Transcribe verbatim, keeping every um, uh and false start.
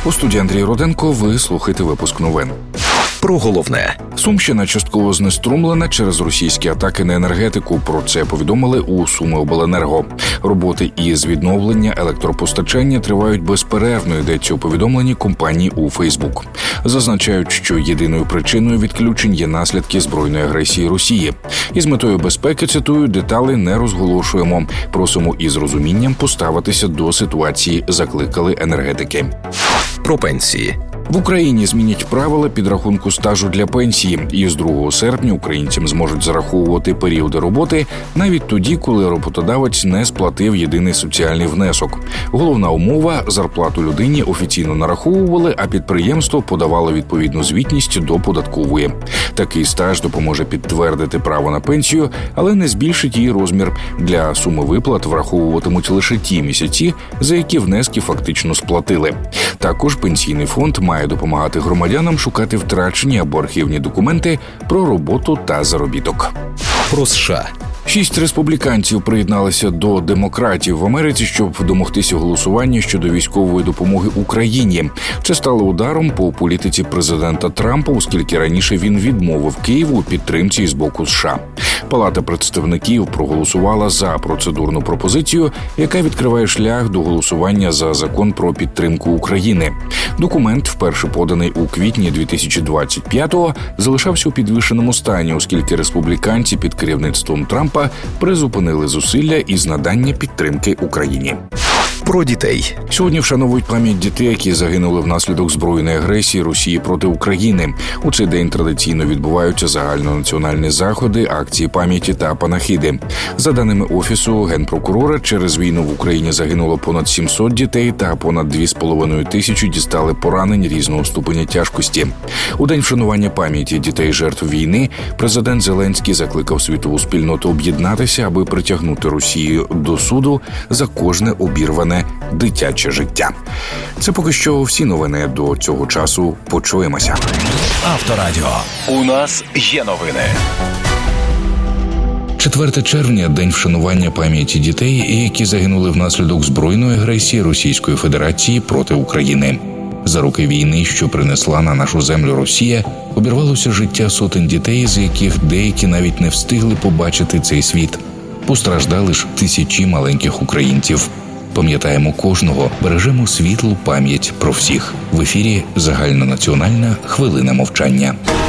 У студії Андрій Руденко. Ви слухаєте випуск новин. Про головне. Сумщина частково знеструмлена через російські атаки на енергетику. Про це повідомили у Сумиобленерго. Роботи із відновлення електропостачання тривають безперервно, йдеться у повідомленні компанії у Фейсбук. Зазначають, що єдиною причиною відключень є наслідки збройної агресії Росії. Із метою безпеки, цитую, деталі не розголошуємо. Просимо із розумінням поставитися до ситуації, закликали енергетики. Про пенсії. В Україні змінять правила підрахунку стажу для пенсії. І з другого серпня українцям зможуть зараховувати періоди роботи навіть тоді, коли роботодавець не сплатив єдиний соціальний внесок. Головна умова – зарплату людині офіційно нараховували, а підприємство подавало відповідну звітність до податкової. Такий стаж допоможе підтвердити право на пенсію, але не збільшить її розмір. Для суми виплат враховуватимуть лише ті місяці, за які внески фактично сплатили. Також пенсійний фонд має має допомагати громадянам шукати втрачені або архівні документи про роботу та заробіток. Про США. Шість республіканців приєдналися до демократів в Америці, щоб домогтися голосування щодо військової допомоги Україні. Це стало ударом по політиці президента Трампа, оскільки раніше він відмовив Києву у підтримці з боку США. Палата представників проголосувала за процедурну пропозицію, яка відкриває шлях до голосування за закон про підтримку України. Документ, вперше поданий у квітні дві тисячі двадцять п'ятого, залишався у підвішеному стані, оскільки республіканці під керівництвом Трампа призупинили зусилля із надання підтримки Україні. Про дітей. Сьогодні вшановують пам'ять дітей, які загинули внаслідок збройної агресії Росії проти України. У цей день традиційно відбуваються загальнонаціональні заходи, акції пам'яті та панахиди. За даними Офісу Генпрокурора, через війну в Україні загинуло понад сімсот дітей та понад дві з половиною тисячі дістали поранень різного ступеня тяжкості. У день вшанування пам'яті дітей-жертв війни президент Зеленський закликав світову спільноту об'єднатися, аби притягнути Росію до суду за кожне обірване дитяче життя. Це поки що всі новини до цього часу. Почуємося. Авторадіо. У нас є новини. четверте червня – день вшанування пам'яті дітей, які загинули внаслідок збройної агресії Російської Федерації проти України. За роки війни, що принесла на нашу землю Росія, обірвалося життя сотень дітей, з яких деякі навіть не встигли побачити цей світ. Постраждали ж тисячі маленьких українців. Пам'ятаємо кожного, бережемо світлу пам'ять про всіх. В ефірі загальнонаціональна хвилина мовчання.